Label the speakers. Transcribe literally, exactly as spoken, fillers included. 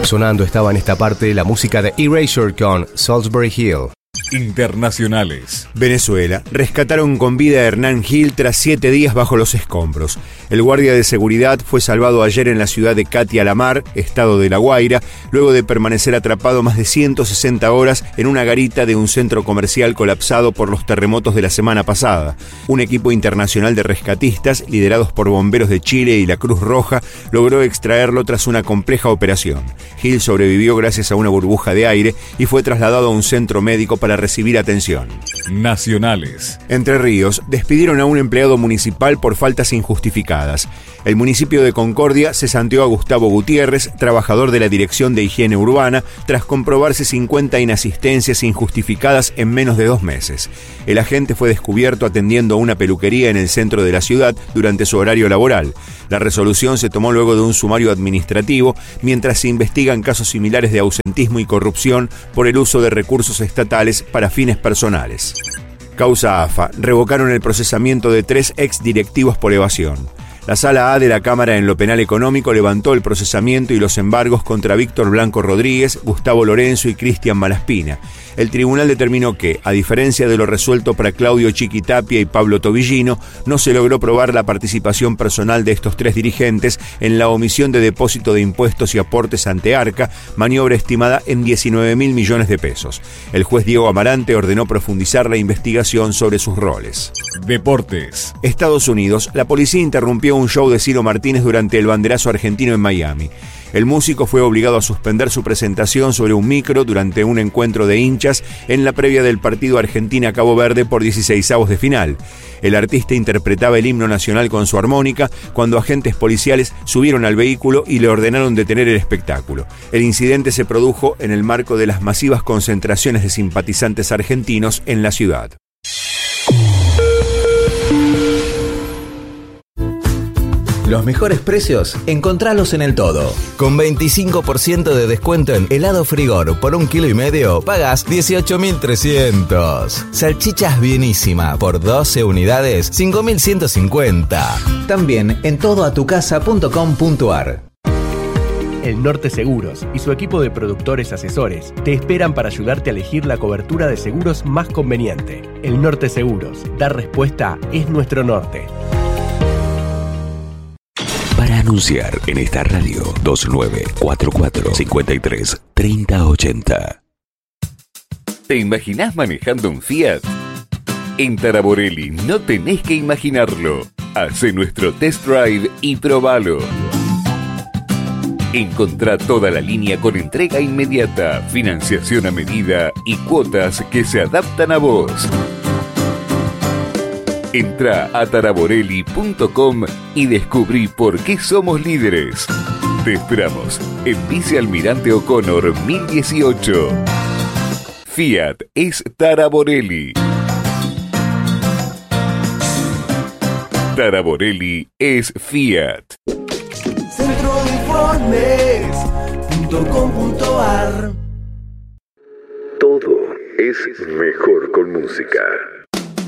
Speaker 1: Sonando estaba en esta parte la música de Erasure con Salisbury Hill.
Speaker 2: Internacionales.
Speaker 3: Venezuela. Rescataron con vida a Hernán Gil tras siete días bajo los escombros. El guardia de seguridad fue salvado ayer en la ciudad de Catia La Mar, estado de La Guaira, luego de permanecer atrapado más de ciento sesenta horas en una garita de un centro comercial colapsado por los terremotos de la semana pasada. Un equipo internacional de rescatistas, liderados por bomberos de Chile y la Cruz Roja, logró extraerlo tras una compleja operación. Gil sobrevivió gracias a una burbuja de aire y fue trasladado a un centro médico para recibir atención.
Speaker 2: Nacionales.
Speaker 3: Entre Ríos despidieron a un empleado municipal por faltas injustificadas. El municipio de Concordia cesanteó a Gustavo Gutiérrez, trabajador de la Dirección de Higiene Urbana, tras comprobarse cincuenta inasistencias injustificadas en menos de dos meses. El agente fue descubierto atendiendo a una peluquería en el centro de la ciudad durante su horario laboral. La resolución se tomó luego de un sumario administrativo, mientras se investigan casos similares de ausentismo y corrupción por el uso de recursos estatales para fines personales. Causa A F A. Revocaron el procesamiento de tres exdirectivos por evasión. La Sala A de la Cámara en lo Penal Económico levantó el procesamiento y los embargos contra Víctor Blanco Rodríguez, Gustavo Lorenzo y Cristian Malaspina. El tribunal determinó que, a diferencia de lo resuelto para Claudio Chiquitapia y Pablo Tobillino, no se logró probar la participación personal de estos tres dirigentes en la omisión de depósito de impuestos y aportes ante Arca, maniobra estimada en diecinueve mil millones de pesos. El juez Diego Amarante ordenó profundizar la investigación sobre sus roles.
Speaker 2: Deportes.
Speaker 3: Estados Unidos. La policía interrumpió un show de Ciro Martínez durante el banderazo argentino en Miami. El músico fue obligado a suspender su presentación sobre un micro durante un encuentro de hinchas en la previa del partido Argentina-Cabo Verde por dieciseisavos de final. El artista interpretaba el himno nacional con su armónica cuando agentes policiales subieron al vehículo y le ordenaron detener el espectáculo. El incidente se produjo en el marco de las masivas concentraciones de simpatizantes argentinos en la ciudad.
Speaker 4: Los mejores precios, encontralos en El Todo. Con veinticinco por ciento de descuento en helado Frigor por un kilo y medio, pagas dieciocho mil trescientos. Salchichas Bienísima por doce unidades, cinco mil ciento cincuenta. También en todo a tu casa punto com punto ar.
Speaker 5: El Norte Seguros y su equipo de productores asesores te esperan para ayudarte a elegir la cobertura de seguros más conveniente. El Norte Seguros, dar respuesta es nuestro norte.
Speaker 6: Para anunciar en esta radio, dos nueve cuatro cuatro, cinco tres, tres cero ocho cero. ¿Te imaginás manejando un Fiat? En Taraborelli no tenés que imaginarlo. Hacé nuestro test drive y probalo. Encontrá toda la línea con entrega inmediata, financiación a medida y cuotas que se adaptan a vos. Entrá a taraborelli punto com y descubrí por qué somos líderes. Te esperamos en Vice Almirante O'Connor mil dieciocho. Fiat es Taraborelli. Taraborelli es Fiat.
Speaker 7: Centroinformes punto com punto ar.
Speaker 6: Todo es mejor con música.